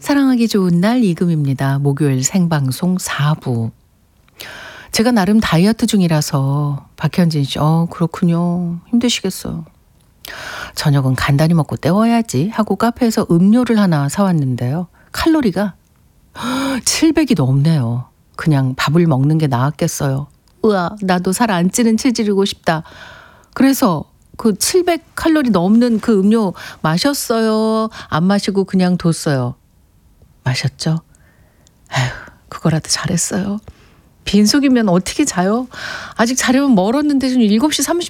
사랑하기 좋은 날 이금입니다. 목요일 생방송 4부. 제가 나름 다이어트 중이라서 박현진 씨, 그렇군요. 힘드시겠어요. 저녁은 간단히 먹고 때워야지 하고 카페에서 음료를 하나 사왔는데요. 칼로리가 700이 넘네요. 그냥 밥을 먹는 게 나았겠어요. 우와, 나도 살 안 찌는 체질이고 싶다. 그래서 그 700칼로리 넘는 그 음료 마셨어요? 안 마시고 그냥 뒀어요? 마셨죠? 아휴, 그거라도 잘했어요. 빈속이면 어떻게 자요? 아직 자려면 멀었는데 지금 7시